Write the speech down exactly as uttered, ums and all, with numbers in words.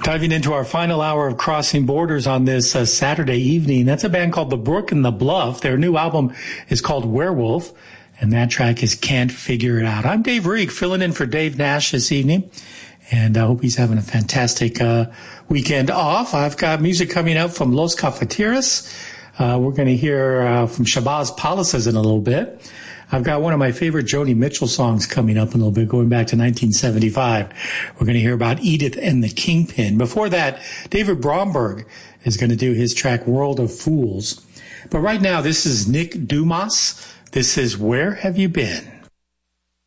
Diving into our final hour of Crossing Borders on this uh, Saturday evening. That's a band called The Brook and the Bluff. Their new album is called Werewolf, and that track is Can't Figure It Out. I'm Dave Reek, filling in for Dave Nash this evening, and I hope he's having a fantastic uh, weekend off. I've got music coming out from Los Cafeteros. Uh, we're going to hear uh, from Shabazz Palaces in a little bit. I've got one of my favorite Joni Mitchell songs coming up in a little bit, going back to nineteen seventy-five. We're going to hear about Edith and the Kingpin. Before that, David Bromberg is going to do his track World of Fools. But right now, this is Nick Dumas. This is Where Have You Been?